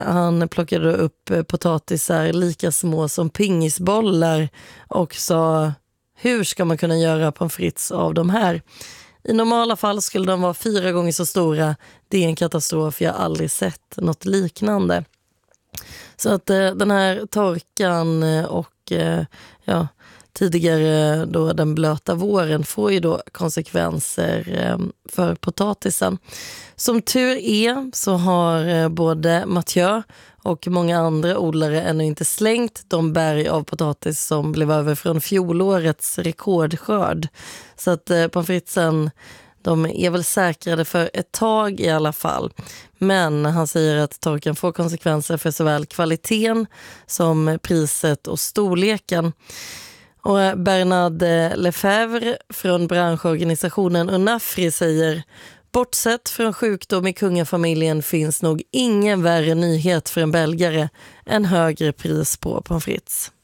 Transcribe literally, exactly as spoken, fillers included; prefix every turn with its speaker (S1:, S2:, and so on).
S1: Han plockade upp potatisar lika små som pingisbollar och sa: hur ska man kunna göra pommes frites av de här? I normala fall skulle de vara fyra gånger så stora. Det är en katastrof, jag har aldrig sett något liknande. Så att eh, den här torkan och eh, ja, tidigare då den blöta våren får ju då konsekvenser eh, för potatisen. Som tur är så har eh, både Mathieu och många andra odlare ännu inte slängt de berg av potatis som blev över från fjolårets rekordskörd. Så att eh, pommes fritesen, de är väl säkrade för ett tag i alla fall. Men han säger att torkan får konsekvenser för såväl kvaliteten som priset och storleken. Och Bernard Lefebvre från branschorganisationen Unafri säger: bortsett från sjukdom i kungafamiljen finns nog ingen värre nyhet för en belgare än högre pris på pommes frites.